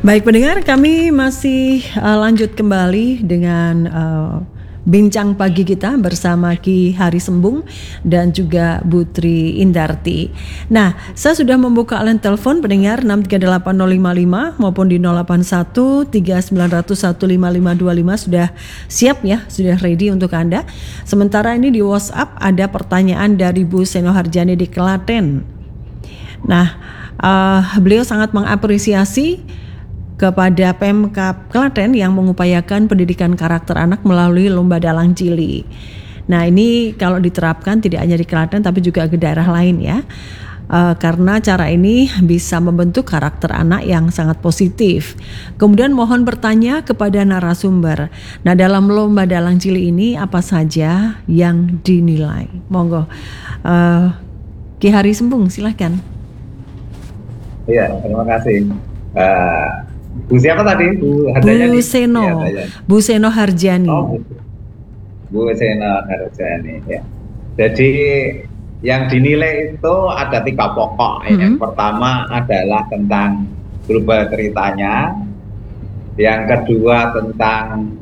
Baik pendengar, kami masih lanjut kembali dengan bincang pagi kita bersama Ki Hari Sembung dan juga Bu Tri Indarti. Nah, saya sudah membuka line telepon pendengar 6380555 maupun di 081 3900 15525 sudah siap ya, sudah ready untuk Anda. Sementara ini di WhatsApp ada pertanyaan dari Bu Seno Harjani di Klaten. Nah, beliau sangat mengapresiasi kepada Pemkab Klaten yang mengupayakan pendidikan karakter anak melalui Lomba Dalang Cili. Nah, ini kalau diterapkan tidak hanya di Klaten tapi juga ke daerah lain ya. Karena cara ini bisa membentuk karakter anak yang sangat positif. Kemudian mohon bertanya kepada narasumber. Nah, dalam Lomba Dalang Cili ini apa saja yang dinilai? Monggo. Ki Hari Sembung, silakan. Iya, terima kasih. Bu siapa tadi? Bu Seno. Ya, Bu Seno Harjani. Oh, Bu Seno Harjani. Ya. Jadi yang dinilai itu ada 3 pokok. Yang pertama adalah tentang global ceritanya. Yang kedua tentang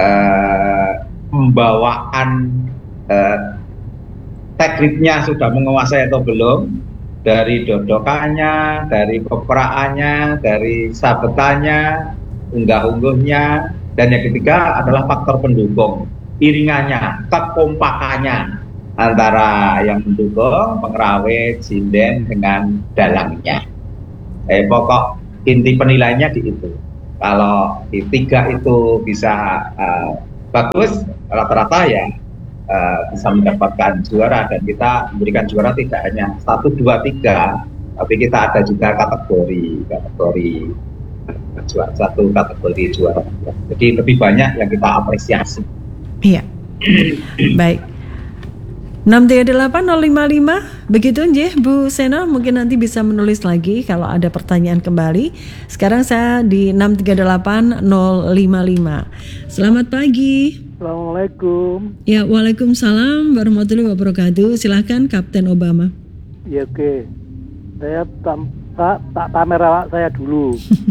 pembawaan tekniknya sudah menguasai atau belum. Dari dodokannya, dari pepraannya, dari sabetannya, unggah-ungguhnya, dan yang ketiga adalah faktor pendukung, iringannya, kekompakannya antara yang mendukung, pengrawit, sinden dengan dalangnya. Pokok inti penilaiannya di itu. Kalau di 3 itu bisa bagus, rata-rata ya bisa mendapatkan juara, dan kita memberikan juara tidak hanya 1, 2, 3, tapi kita ada juga kategori juara 1, kategori juara 2. Jadi lebih banyak yang kita apresiasi. Iya. Baik. 6380555 begitu nggih Bu Seno, mungkin nanti bisa menulis lagi kalau ada pertanyaan kembali. Sekarang saya di 6380555. Selamat pagi. Assalamualaikum. Ya, waalaikumsalam warahmatullahi wabarakatuh. Silahkan Kapten Obama. Ya, oke. Saya tak pamer awak saya dulu.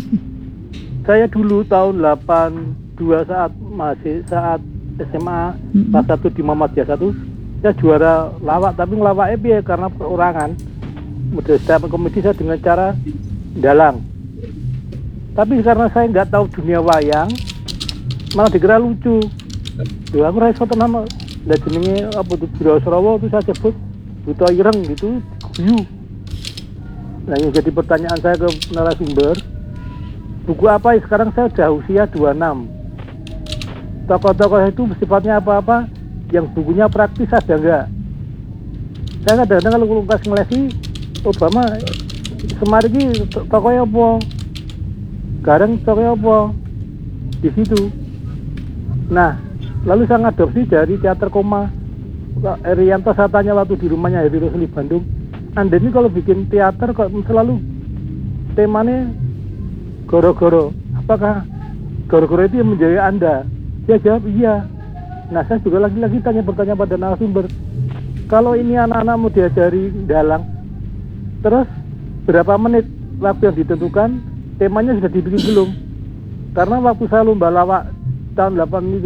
Saya dulu tahun 82 saat SMA kelas 1 di Muhammadiyah 1, saya juara lawak, tapi ngelawak piye karena perorangan. Model stand komedi saya dengan cara dalang. Tapi karena saya nggak tahu dunia wayang, malah dikira lucu. Ya aku rasa tenan lah jenenge apa tuh Biro Srawa itu saya sebut buta ireng gitu guyu. Nah, yang jadi pertanyaan saya ke narasumber, buku apa sekarang saya sudah usia 26. Tokoh-tokoh itu sifatnya apa-apa yang bukunya praktis ada enggak? Saya kadang-kadang kalau pas ngelesi Obama semari ini tokohnya apa? Gareng tokohnya apa? Di situ. Nah, lalu saya ngadopsi dari teater koma Erianto. Saya tanya waktu di rumahnya Heri Rosli Bandung, Anda ini kalau bikin teater kok selalu temanya goro-goro, apakah goro-goro itu yang menjadi Anda? Dia jawab iya. Nah, saya juga lagi-lagi bertanya pada narasumber, kalau ini anak-anak mau diajari dalang, terus berapa menit waktu yang ditentukan, temanya sudah dibikin belum? Karena waktu saya lomba lawak tahun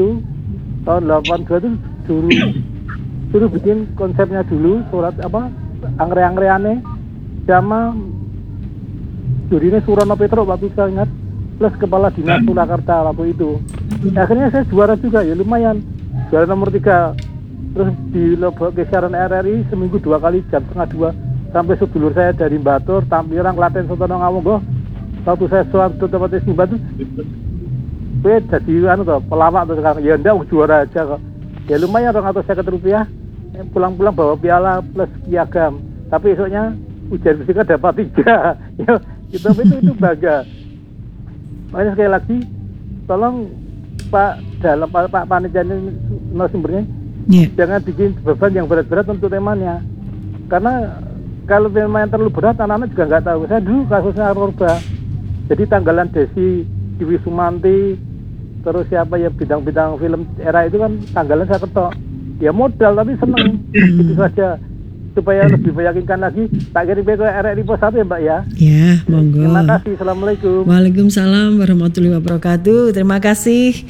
82 itu suruh bikin konsepnya dulu, surat apa angre-angreane sama jurine Surono Petro waktu saya ingat, plus kepala dinas Surakarta waktu itu. Akhirnya saya juara juga, ya lumayan, juara nomor 3. Terus di lomba siaran RRI seminggu 2 kali jam 1:30 sampai sedulur saya dari Batur, Tampirang, Klaten, Sotono Ngawonggo, waktu saya suatu tempat di Batur, gue jadi pelawak tuh sekarang. Ya enggak, juara aja kok. Ya lumayan, Rp250. Pulang-pulang bawa piala plus piagam. Tapi esoknya ujian fisika dapat 3. Ya, itu bangga. Makanya sekali lagi, tolong Pak Panitia narasumbernya, jangan bikin beban yang berat-berat untuk temanya. Karena kalau tema yang terlalu berat, anak-anak juga nggak tahu. Saya dulu kasusnya Arorba. Jadi tanggalan Desi, Dewi Sumanti, terus siapa ya bidang-bidang film era itu kan tanggalan saya ketok. Ya modal tapi seneng gitu saja. supaya lebih meyakinkan lagi, tak kirim ke RRI Lipo 1 ya Mbak ya. Ya, monggo. Terima kasih. Assalamualaikum. Waalaikumsalam warahmatullahi wabarakatuh. Terima kasih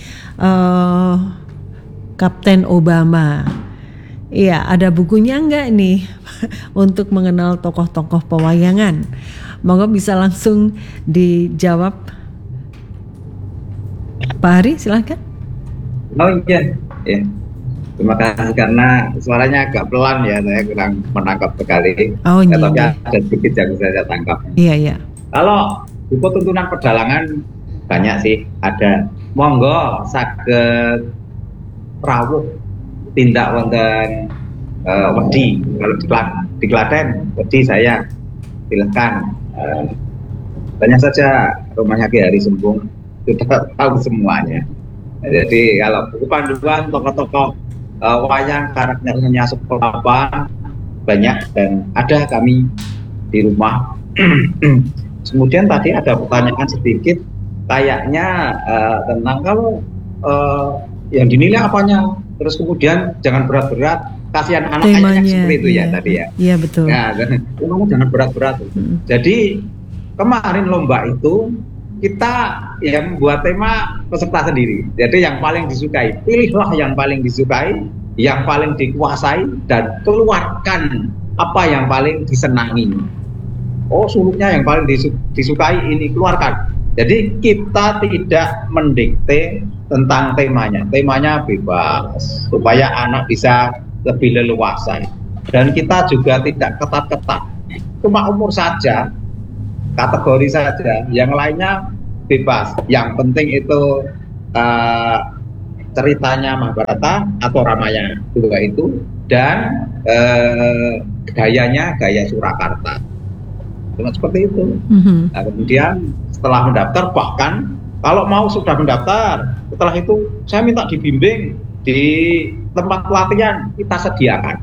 Kapten Obama. Iya, ada bukunya enggak nih untuk mengenal tokoh-tokoh pewayangan? Monggo bisa langsung dijawab. Pak Hari, silahkan. Oh iya, ya. Terima kasih karena suaranya agak pelan ya, saya kurang menangkap sekali. Oh iya. Tapi ada sedikit yang bisa saya tangkap. Iya, iya. Kalau buku tuntunan pedalangan banyak sih, ada. Monggo saged rawuh tindak wonten wedi. Kalau di Klaten wedi saya silakan. Tanya saja rumahnya Ki Hari Sembung, sudah tahu semuanya. Jadi kalau buku panduan tokoh-tokoh wayang karakternya seperti apa banyak dan ada kami di rumah. Kemudian tadi ada pertanyaan sedikit kayaknya tentang kalau yang dinilai apanya, terus kemudian jangan berat-berat, kasihan anak kayaknya seperti itu ya tadi ya. Iya betul. Nah, kamu jangan berat-berat. Jadi kemarin lomba itu kita membuat tema peserta sendiri. Jadi yang paling disukai, pilihlah yang paling disukai, yang paling dikuasai, dan keluarkan apa yang paling disenangi. Oh, suluknya yang paling disukai ini, keluarkan. Jadi kita tidak mendikte tentang temanya. Temanya bebas supaya anak bisa lebih leluasa. Dan kita juga tidak ketat-ketat. Cuma umur saja, kategori saja, yang lainnya bebas. Yang penting itu ceritanya Mahabharata atau Ramayana, dua itu, dan gayanya gaya Surakarta. Cuma seperti itu. Nah, kemudian setelah mendaftar, bahkan kalau mau sudah mendaftar, setelah itu saya minta dibimbing di tempat pelatihan, kita sediakan.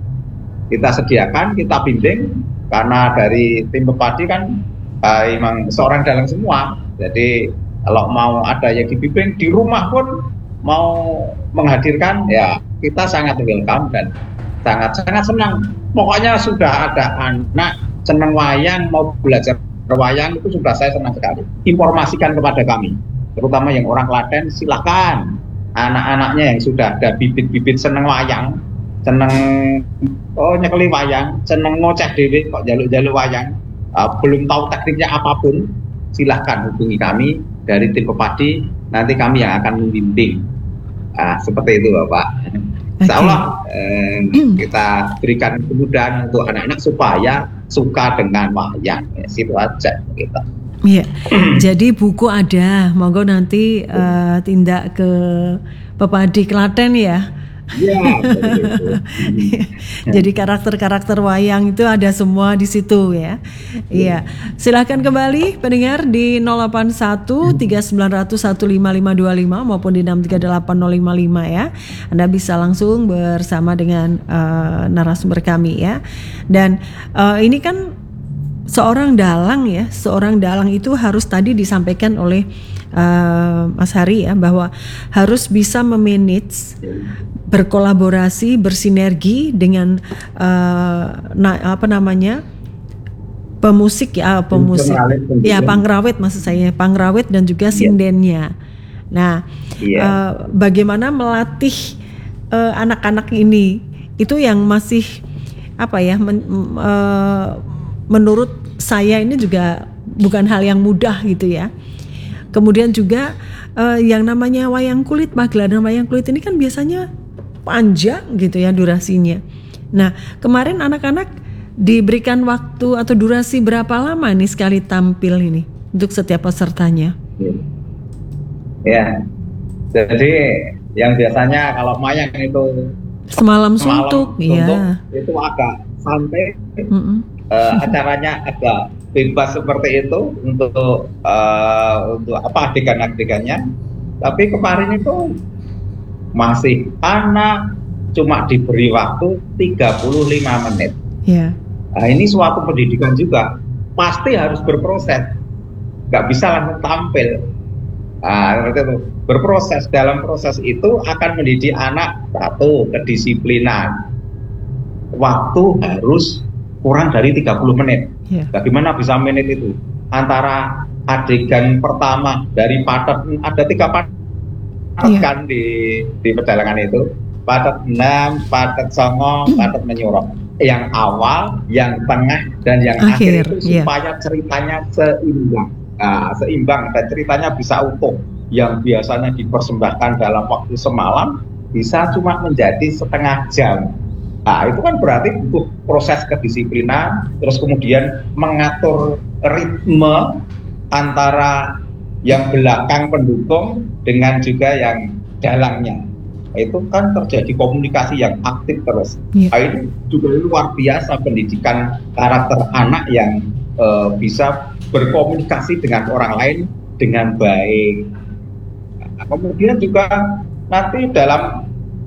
Kita bimbing, karena dari tim Pepadi kan memang seorang dalang semua. Jadi kalau mau ada yang dibimbing di rumah pun mau menghadirkan, ya kita sangat welcome dan sangat senang. Pokoknya sudah ada anak senang wayang, mau belajar wayang, itu sudah saya senang sekali. Informasikan kepada kami, terutama yang orang Klaten, silakan anak-anaknya yang sudah ada bibit-bibit senang wayang, senang nyekeli wayang, senang ngoceh dewe kok jaluk-jaluk wayang, belum tahu tekniknya apapun, silahkan hubungi kami dari tim Pepadi, nanti kami yang akan membimbing. Seperti itu Bapak. Insya Allah kita berikan kemudahan untuk anak-anak supaya suka dengan wayang. Situ aja kita. Iya. Jadi buku ada, monggo nanti tindak ke Pepadi Klaten ya. Iya. Jadi karakter-karakter wayang itu ada semua di situ ya. Iya. Silakan kembali pendengar di 081 3900 15525 maupun di 638 ya. Anda bisa langsung bersama dengan narasumber kami ya. Dan ini kan seorang dalang ya, seorang dalang itu harus tadi disampaikan oleh Mas Hari ya, bahwa harus bisa memanage, berkolaborasi, bersinergi dengan pemusik ya, pangrawit maksud saya, pangrawit dan juga sindennya. Nah, bagaimana melatih anak-anak ini, itu yang masih menurut saya ini juga bukan hal yang mudah gitu ya. Kemudian juga yang namanya wayang kulit, pagelaran wayang kulit ini kan biasanya panjang gitu ya durasinya. Nah, kemarin anak-anak diberikan waktu atau durasi berapa lama nih sekali tampil ini untuk setiap pesertanya? Ya, jadi yang biasanya kalau wayang itu semalam suntuk, ya. Itu agak santai. Acaranya agak bebas seperti itu untuk adegan-adegannya. Tapi kemarin itu masih anak cuma diberi waktu 35 menit. Yeah. Nah, ini suatu pendidikan juga, pasti harus berproses, nggak bisa langsung tampil. Nah, itu berproses. Dalam proses itu akan mendidik anak satu kedisiplinan, waktu harus kurang dari 30 menit. Yeah. Bagaimana bisa menit itu? Antara adegan pertama dari patet, ada 3 patet kan di pedalangan itu. Patet 6, patet 9, patet menyurok. Yang awal, yang tengah, dan yang akhir itu supaya ceritanya seimbang. Nah, seimbang dan ceritanya bisa utuh. Yang biasanya dipersembahkan dalam waktu semalam bisa cuma menjadi setengah jam. Nah, itu kan berarti butuh proses kedisiplinan, terus kemudian mengatur ritme antara yang belakang pendukung dengan juga yang dalangnya. Itu kan terjadi komunikasi yang aktif terus. Nah, itu juga luar biasa pendidikan karakter anak yang bisa berkomunikasi dengan orang lain dengan baik. Nah, kemudian juga nanti dalam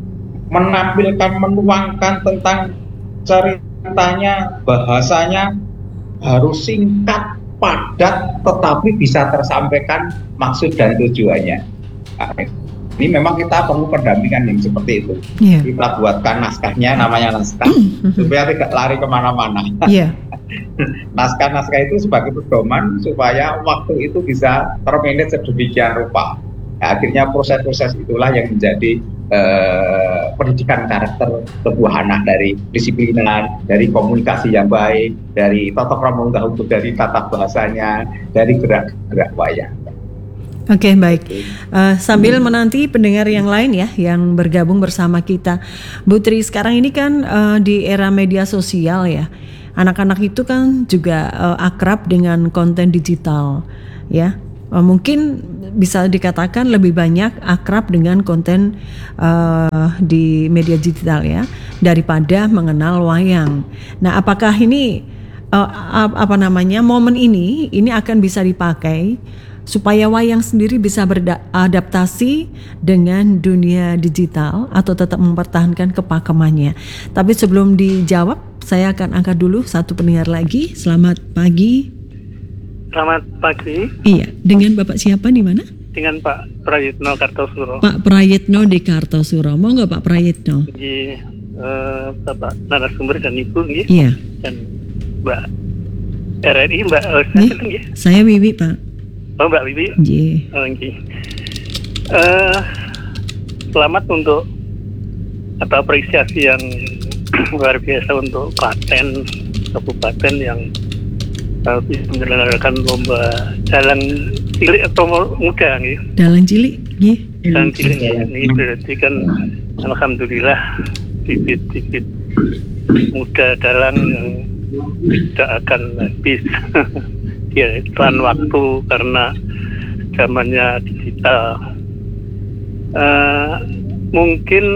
menuangkan tentang ceritanya, bahasanya harus singkat, padat, tetapi bisa tersampaikan maksud dan tujuannya. Nah, ini memang kita perlu pendampingan yang seperti itu. Kita buatkan naskahnya, namanya naskah, supaya tidak lari kemana-mana. Naskah-naskah itu sebagai pedoman supaya waktu itu bisa termanage sedemikian rupa. Nah, akhirnya proses-proses itulah yang menjadi pendidikan karakter sebuah anak, dari disiplinan, dari komunikasi yang baik, dari tata krama unggah ungguh, dari tata bahasanya, dari gerak-gerak wayang. Oke, baik. Sambil menanti pendengar yang lain ya yang bergabung bersama kita, Bu Tri, sekarang ini kan di era media sosial ya, anak-anak itu kan juga akrab dengan konten digital ya. Mungkin bisa dikatakan lebih banyak akrab dengan konten di media digital ya daripada mengenal wayang. Nah, apakah ini momen ini akan bisa dipakai supaya wayang sendiri bisa beradaptasi dengan dunia digital atau tetap mempertahankan kepakemannya? Tapi sebelum dijawab, saya akan angkat dulu satu pendengar lagi. Selamat pagi. Selamat pagi. Iya, dengan Bapak siapa di mana? Dengan Pak Prayitno Kartosuro. Pak Prayitno di Kartosuro. Mau nggak Pak Prayitno? Iya, Bapak narasumber dan Ibu nggih. Iya. Dan Mbak RRI, Mbak nggih. Saya Wiwi, Pak. Oh, Mbak Wiwi. Nggih. Oh, nggih. Selamat untuk atau apresiasi yang luar biasa untuk Klaten, kabupaten yang bisa menyelenggarakan lomba dalang cilik atau muda nggih. Dalang cilik nggih. Dalang cilik ini berarti kan alhamdulillah bibit-bibit muda dalang yang tidak akan habis ya iklan waktu karena zamannya digital. Mungkin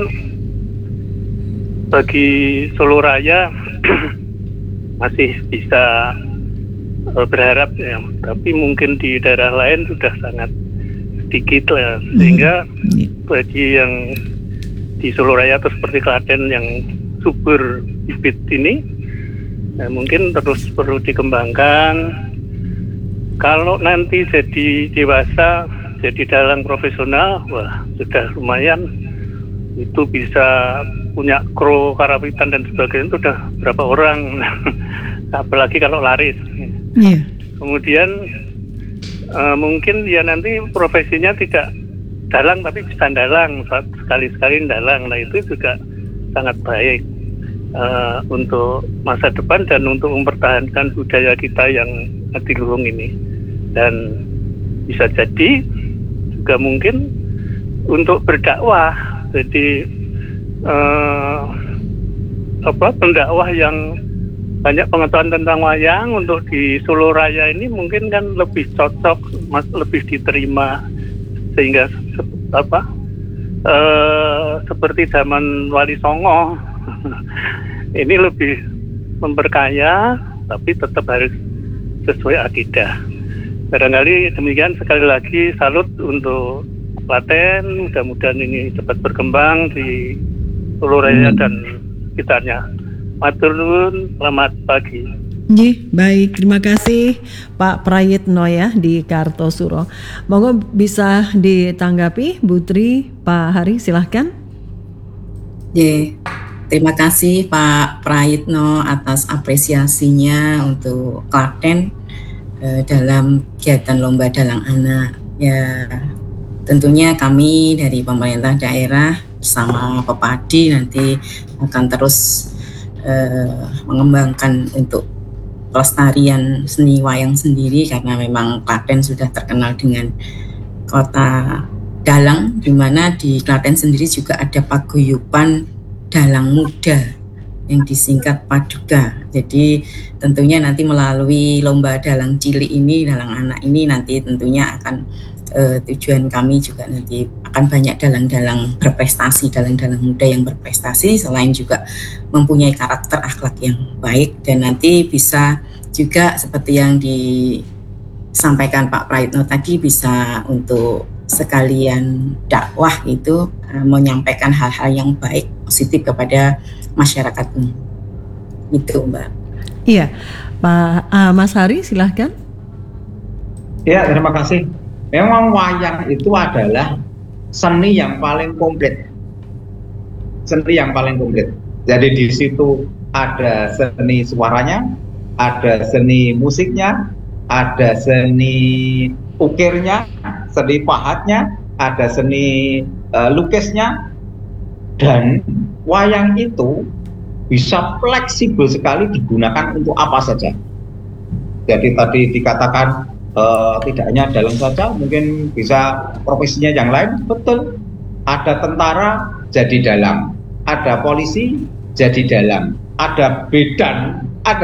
bagi Solo Raya masih bisa berharap ya, tapi mungkin di daerah lain sudah sangat sedikit ya, sehingga bagi yang di Solo Raya atau seperti Klaten yang subur bibit ini mungkin terus perlu dikembangkan. Kalau nanti jadi dewasa, jadi dalang profesional, wah sudah lumayan, itu bisa punya kru, karawitan dan sebagainya, itu udah berapa orang. Apalagi kalau laris. Kemudian mungkin ya nanti profesinya tidak dalang tapi bisa dalang, sekali-sekali dalang. Nah itu juga sangat baik untuk masa depan dan untuk mempertahankan budaya kita yang adiluhung ini. Dan bisa jadi juga mungkin untuk berdakwah, jadi pendakwah yang banyak pengetahuan tentang wayang untuk di Solo Raya ini mungkin kan lebih cocok, lebih diterima, sehingga seperti zaman Wali Songo ini lebih memperkaya tapi tetap harus sesuai akidah. Barangkali demikian. Sekali lagi salut untuk Klaten, mudah-mudahan ini cepat berkembang di Solo Raya dan sekitarnya. Matur nuwun, selamat pagi. Baik, terima kasih Pak Prayitno ya di Kartosuro. Monggo bisa ditanggapi Bu Tri, Pak Hari, silahkan. Terima kasih Pak Prayitno atas apresiasinya untuk Klaten dalam kegiatan Lomba Dalang Anak. Ya, tentunya kami dari pemerintah daerah bersama Pepadi nanti akan terus mengembangkan untuk pelestarian seni wayang sendiri, karena memang Klaten sudah terkenal dengan kota dalang, di mana di Klaten sendiri juga ada paguyuban dalang muda yang disingkat Paduka. Jadi tentunya nanti melalui lomba dalang cilik ini, dalang anak ini, nanti tentunya akan tujuan kami juga nanti akan banyak dalang-dalang berprestasi, dalang-dalang muda yang berprestasi, selain juga mempunyai karakter akhlak yang baik, dan nanti bisa juga seperti yang disampaikan Pak Prayitno tadi, bisa untuk sekalian dakwah itu menyampaikan hal-hal yang baik, positif kepada masyarakat umum. Itu Mbak. Iya, Pak Mas Hari silahkan. Ya, terima kasih. Memang wayang itu adalah seni yang paling komplit. Seni yang paling komplit. Jadi di situ ada seni suaranya, ada seni musiknya, ada seni ukirnya, seni pahatnya, ada seni lukisnya, dan wayang itu bisa fleksibel sekali digunakan untuk apa saja. Jadi tadi dikatakan tidak hanya dalang saja, mungkin bisa profesinya yang lain, betul. Ada tentara jadi dalang, ada polisi jadi dalang, ada bidan,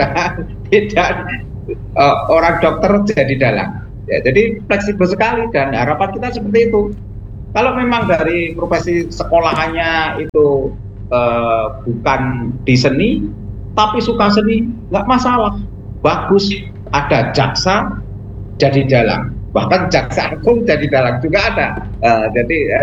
orang dokter jadi dalang. Ya, jadi fleksibel sekali, dan harapan kita seperti itu. Kalau memang dari profesi sekolahannya itu bukan di seni, tapi suka seni, nggak masalah, bagus. Ada jaksa jadi dalang, bahkan jaksa agung jadi dalang juga ada. Jadi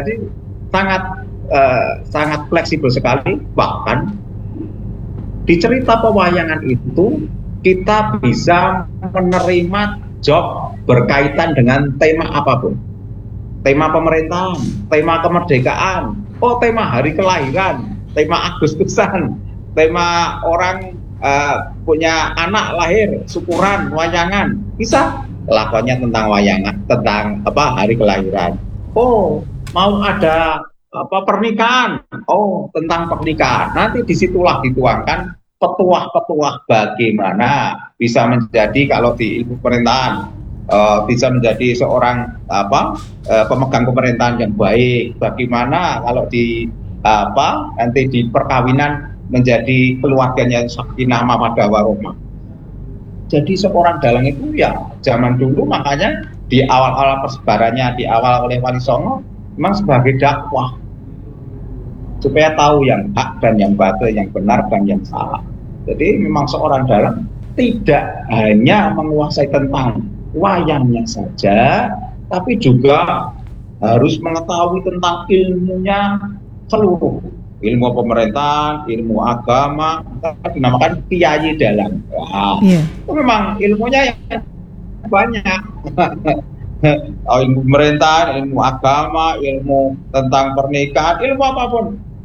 sangat fleksibel sekali. Bahkan di cerita pewayangan itu kita bisa menerima job berkaitan dengan tema apapun. Tema pemerintahan, tema kemerdekaan, tema hari kelahiran, tema Agustusan, tema orang punya anak lahir, syukuran, wayangan, bisa lakonnya tentang wayangan, tentang hari kelahiran. Mau ada pernikahan, tentang pernikahan. Nanti disitulah dituangkan petuah-petuah bagaimana bisa menjadi, kalau di ilmu pemerintahan, bisa menjadi seorang pemegang pemerintahan yang baik. Bagaimana kalau nanti di perkawinan menjadi keluarganya sakinah mawaddah warahmah. Jadi seorang dalang itu ya zaman dulu, makanya di awal-awal persebarannya diawal oleh Wali Songo memang sebagai dakwah, supaya tahu yang hak dan yang batil, yang benar dan yang salah. Jadi memang seorang dalang tidak hanya menguasai tentang wayangnya saja, tapi juga harus mengetahui tentang ilmunya seluruh, ilmu pemerintahan, ilmu agama, dinamakan kiai dalang. Itu memang ilmunya yang banyak. Ilmu pemerintahan, ilmu agama, ilmu tentang pernikahan, ilmu apapun.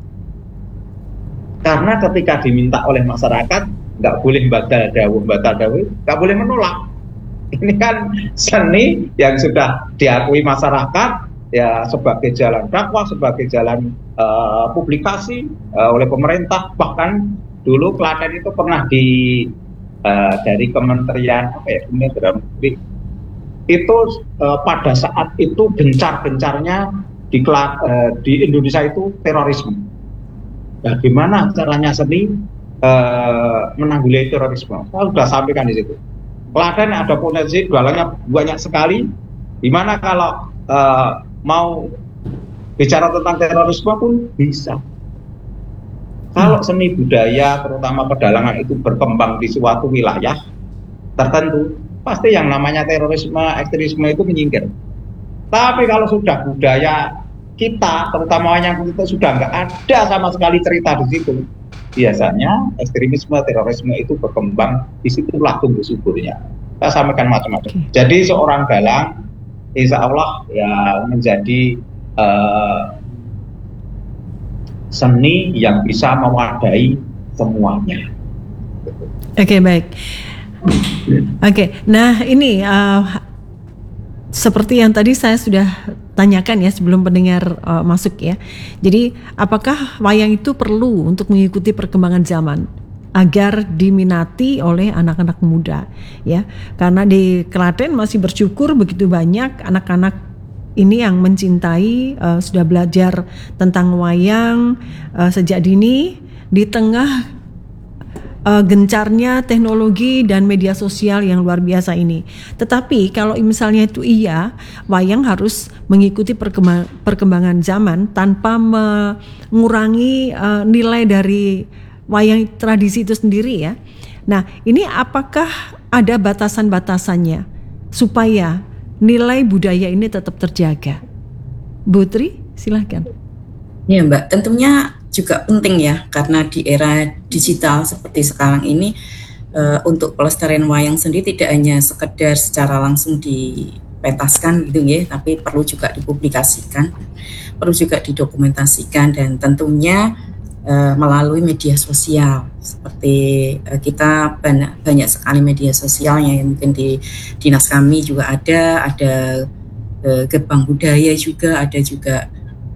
Karena ketika diminta oleh masyarakat, nggak boleh batal dawuh, nggak boleh menolak. Ini kan seni yang sudah diakui masyarakat ya sebagai jalan dakwah, sebagai jalan publikasi oleh pemerintah. Bahkan dulu Klaten itu pernah dari Kementerian Dalam Negeri itu pada saat itu gencar-gencarnya di Indonesia itu terorisme. Bagaimana caranya seni menanggulangi terorisme? Saya sudah sampaikan di situ. Klaten ada potensi dalangnya banyak sekali. Dimana kalau mau bicara tentang terorisme pun bisa. Kalau seni budaya, terutama pedalangan itu berkembang di suatu wilayah tertentu, pasti yang namanya terorisme, ekstremisme itu menyingkir. Tapi kalau sudah budaya kita, terutama yang kita sudah nggak ada sama sekali cerita di situ, biasanya ekstremisme, terorisme itu berkembang, disitulah tumbuh suburnya. Saya sampaikan macam-macam. Jadi seorang dalang, insya Allah ya menjadi seni yang bisa mewadahi semuanya. Oke, baik. Oke, nah ini seperti yang tadi saya sudah tanyakan ya sebelum pendengar masuk ya. Jadi apakah wayang itu perlu untuk mengikuti perkembangan zaman agar diminati oleh anak-anak muda ya? Karena di Klaten masih bersyukur begitu banyak anak-anak ini yang mencintai, sudah belajar tentang wayang sejak dini di tengah gencarnya teknologi dan media sosial yang luar biasa ini. Tetapi kalau misalnya itu wayang harus mengikuti perkembangan zaman tanpa mengurangi nilai dari wayang tradisi itu sendiri ya. Nah, ini apakah ada batasan-batasannya supaya nilai budaya ini tetap terjaga? Bu Tri, silahkan. Ya Mbak, tentunya juga penting ya, karena di era digital seperti sekarang ini untuk pelestarian wayang sendiri tidak hanya sekedar secara langsung dipentaskan gitu ya, tapi perlu juga dipublikasikan, perlu juga didokumentasikan, dan tentunya melalui media sosial seperti kita banyak sekali media sosialnya yang mungkin di dinas kami juga ada gerbang budaya juga, ada juga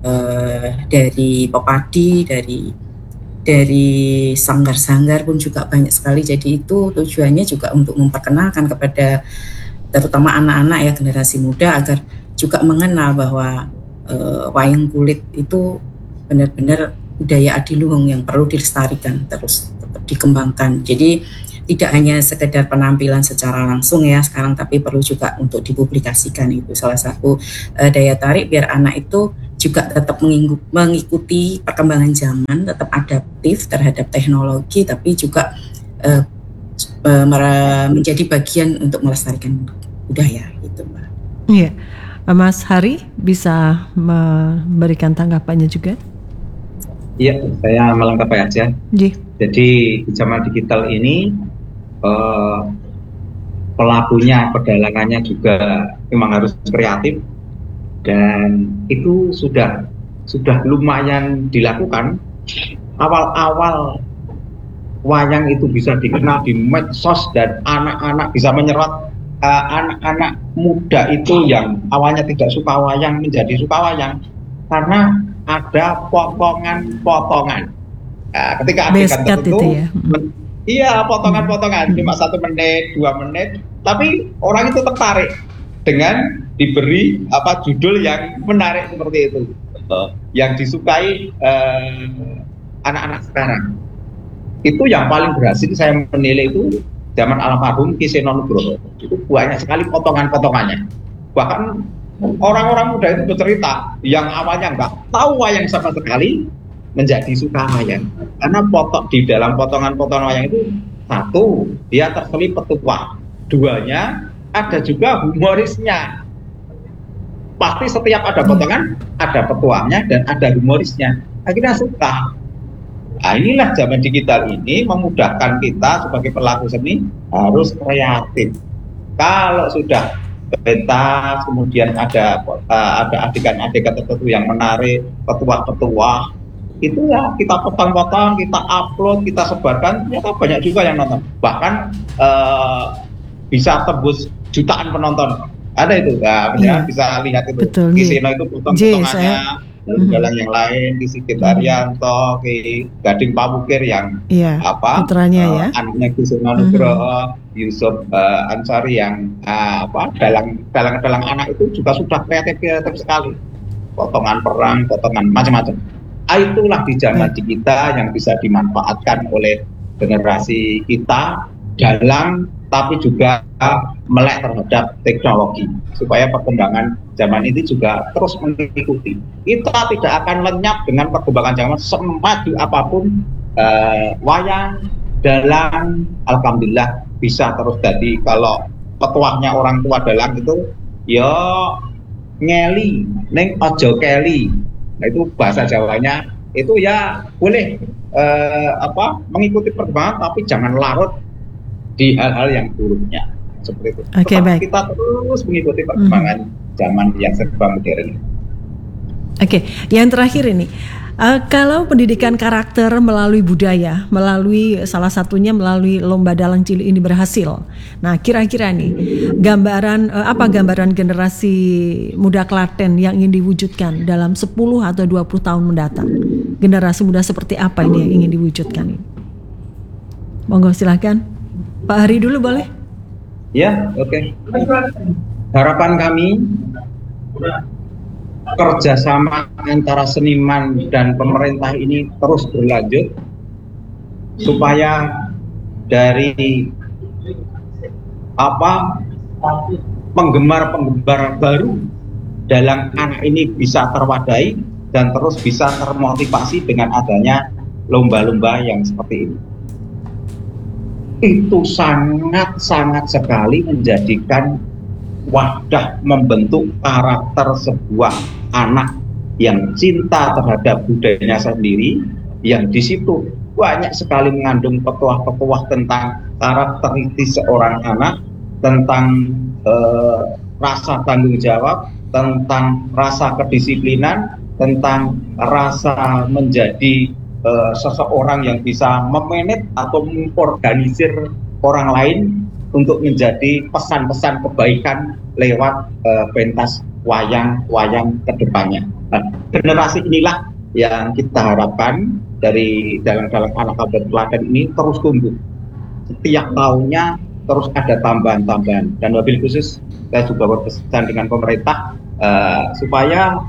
dari Pepadi, dari sanggar-sanggar pun juga banyak sekali. Jadi itu tujuannya juga untuk memperkenalkan kepada terutama anak-anak ya, generasi muda, agar juga mengenal bahwa wayang kulit itu benar-benar budaya adiluhung yang perlu dilestarikan, terus tetap dikembangkan. Jadi tidak hanya sekedar penampilan secara langsung ya sekarang, tapi perlu juga untuk dipublikasikan. Itu salah satu daya tarik biar anak itu juga tetap mengikuti perkembangan zaman, tetap adaptif terhadap teknologi, tapi juga menjadi bagian untuk melestarikan budaya itu, Mbak. Iya, Mas Hari bisa memberikan tanggapannya juga? Iya, saya melengkapi aja. Jadi di zaman digital ini pelakunya, pedalangannya juga memang harus kreatif, dan itu sudah lumayan dilakukan. Awal-awal wayang itu bisa dikenal di medsos dan anak-anak bisa menyerot anak-anak muda itu yang awalnya tidak suka wayang menjadi suka wayang karena ada potongan-potongan. Ketika adegan tertentu, ya? Iya, potongan-potongan cuma 1 menit, 2 menit, tapi orang itu tertarik dengan diberi judul yang menarik seperti itu, yang disukai anak-anak sekarang. Itu yang paling berhasil saya menilai itu zaman almarhum Ki Seno Nugroho. Itu banyak sekali potongan-potongannya. Bahkan orang-orang muda itu bercerita yang awalnya nggak tahu wayang sama sekali menjadi suka wayang karena di dalam potongan-potongan wayang itu, 1, dia terselip petuah, 2-nya ada juga humorisnya. Pasti setiap ada potongan ada petuahnya dan ada humorisnya, akhirnya suka. Nah, inilah zaman digital ini memudahkan kita sebagai pelaku seni harus kreatif. Kalau sudah pentas, kemudian ada adegan-adegan tertentu yang menarik, petuah-petuah, itu ya kita potong-potong, kita upload, kita sebarkan, ternyata banyak juga yang nonton. Bahkan bisa tembus jutaan penonton. Ada itu, bisa lihat itu. Ki Seno itu potong-potongannya, dalang yang lain, Ki Sigit Haryanto, Ki Gading Pamukir yang putranya anaknya Ki Seno Nugroho, Yusuf Ansari yang dalang anak itu juga sudah kreatif sekali. Potongan perang, potongan macam-macam. Itulah di zaman kita yang bisa dimanfaatkan oleh generasi kita dalam tapi juga melek terhadap teknologi supaya perkembangan zaman ini juga terus mengikuti. Kita tidak akan lenyap dengan perkembangan zaman semaju apapun. Wayang, dalang, alhamdulillah bisa terus jadi. Kalau petuahnya orang tua dalang itu yo ngeli ning ojo keli. Nah, itu bahasa Jawanya itu ya boleh mengikuti perkembangan tapi jangan larut di hal-hal yang buruknya seperti itu. Baik. Kita terus mengikuti perkembangan zaman yang serba modern. Yang terakhir ini Kalau pendidikan karakter melalui budaya, melalui salah satunya melalui lomba dalang cilik ini berhasil. Nah, kira-kira nih apa gambaran generasi muda Klaten yang ingin diwujudkan dalam 10 atau 20 tahun mendatang? Generasi muda seperti apa ini yang ingin diwujudkan ini? Monggo silahkan. Pak Hari dulu boleh? Ya, oke. Harapan kami kerjasama antara seniman dan pemerintah ini terus berlanjut supaya dari penggemar-penggemar baru dalang anak ini bisa terwadai dan terus bisa termotivasi dengan adanya lomba-lomba yang seperti ini. Itu sangat-sangat sekali menjadikan wadah membentuk karakter sebuah anak yang cinta terhadap budayanya sendiri, yang di situ banyak sekali mengandung petuah-petuah tentang karakteristik seorang anak, tentang rasa tanggung jawab, tentang rasa kedisiplinan, tentang rasa menjadi seseorang yang bisa memanage atau mengorganisir orang lain untuk menjadi pesan-pesan kebaikan lewat pentas wayang-wayang ke depannya. Nah, generasi inilah yang kita harapkan dari dalang-dalang anak Kabupaten Klaten ini terus tumbuh. Setiap tahunnya terus ada tambahan-tambahan. Dan wabil khusus saya juga berpesan dengan pemerintah supaya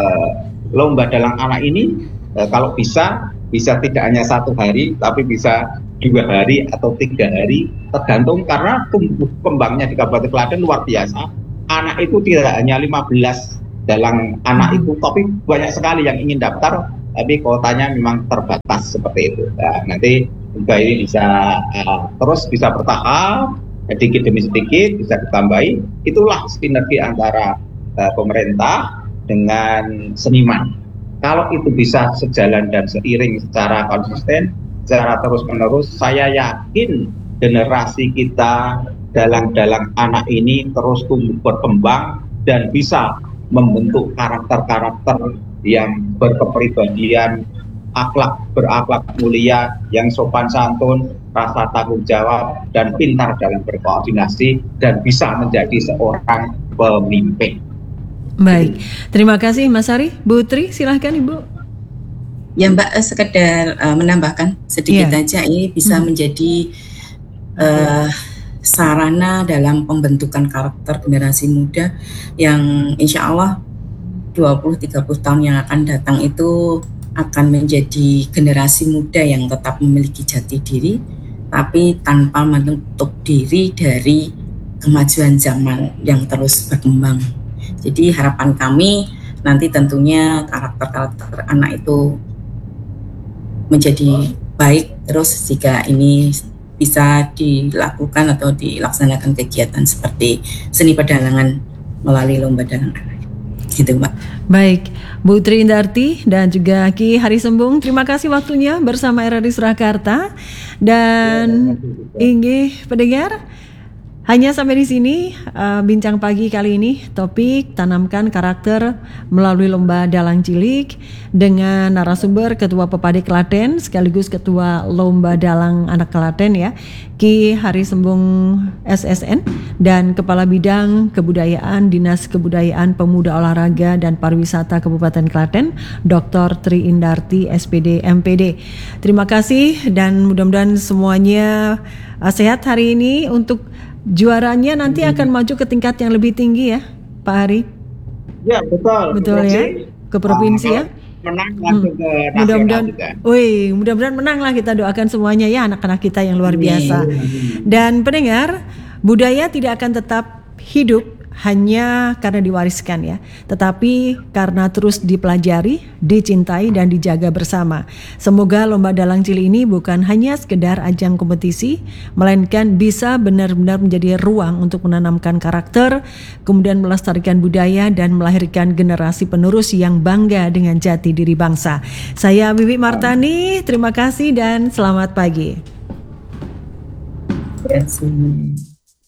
lomba dalang anak ini kalau bisa tidak hanya 1 hari, tapi bisa 2 hari atau 3 hari, tergantung karena tumbuh kembangnya di Kabupaten Klaten luar biasa. Anak itu tidak hanya 15 dalang anak itu, tapi banyak sekali yang ingin daftar, tapi kuotanya memang terbatas seperti itu. Nah, nanti juga ini bisa terus bisa bertahap, sedikit demi sedikit bisa ditambahi. Itulah sinergi antara pemerintah dengan seniman. Kalau itu bisa sejalan dan seiring secara konsisten, secara terus-menerus, saya yakin generasi kita dalang-dalang anak ini terus tumbuh berkembang dan bisa membentuk karakter-karakter yang berkepribadian, berakhlak mulia, yang sopan santun, rasa tanggung jawab, dan pintar dalam berkoordinasi, dan bisa menjadi seorang pemimpin. Baik, terima kasih Mas Ari. Bu Tri, silahkan Ibu. Ya Mbak, sekedar menambahkan sedikit aja, ini bisa menjadi sarana dalam pembentukan karakter generasi muda yang insya Allah 20-30 tahun yang akan datang itu akan menjadi generasi muda yang tetap memiliki jati diri, tapi tanpa menutup diri dari kemajuan zaman yang terus berkembang. Jadi harapan kami nanti tentunya karakter-karakter anak itu menjadi baik terus jika ini bisa dilakukan atau dilaksanakan kegiatan seperti seni pedalangan melalui lomba dalang anak. Gitu Mbak. Baik, Bu Tri Indarti dan juga Ki Hari Sembung, terima kasih waktunya bersama RRI Surakarta. Dan inggih pendengar, hanya sampai di sini bincang pagi kali ini, topik tanamkan karakter melalui lomba dalang cilik dengan narasumber Ketua Pepadi Klaten sekaligus Ketua Lomba Dalang Anak Klaten ya, Ki Hari Sembung SSN, dan Kepala Bidang Kebudayaan Dinas Kebudayaan Pemuda Olahraga dan Pariwisata Kabupaten Klaten, Dr. Tri Indarti SPD MPD. Terima kasih dan mudah-mudahan semuanya sehat hari ini. Untuk juaranya nanti akan maju ke tingkat yang lebih tinggi ya, Pak Hari? Ya, betul. Betul ya, ke provinsi ya. Menang langsung ke nasional juga. Mudah-mudahan menang lah, kita doakan semuanya ya, anak-anak kita yang luar biasa. Dan pendengar, budaya tidak akan tetap hidup hanya karena diwariskan ya, tetapi karena terus dipelajari, dicintai dan dijaga bersama. Semoga lomba dalang cilik ini bukan hanya sekedar ajang kompetisi, melainkan bisa benar-benar menjadi ruang untuk menanamkan karakter, kemudian melestarikan budaya dan melahirkan generasi penerus yang bangga dengan jati diri bangsa. Saya Bibi Martani, terima kasih dan selamat pagi. Terima kasih.